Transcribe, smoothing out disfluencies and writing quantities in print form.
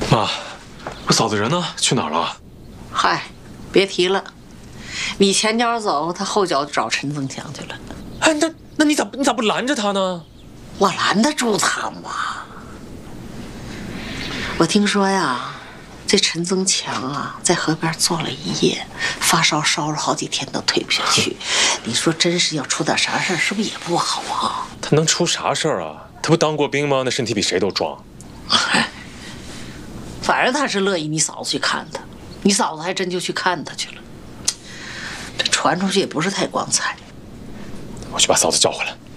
妈，我嫂子人呢？去哪儿了？ 嗨，别提了，你前脚走，他后脚找陈增强去了。 哎，那你咋不拦着他呢？ 我拦得住他吗？我听说呀，这陈增强啊，在河边坐了一夜，发烧烧了好几天都退不下去。你说真是要出点啥事儿，是不是也不好啊？ 他能出啥事儿啊？他不当过兵吗？那身体比谁都壮。 反正他是乐意你嫂子去看他，你嫂子还真就去看他去了。这传出去也不是太光彩。 我去把嫂子叫回来。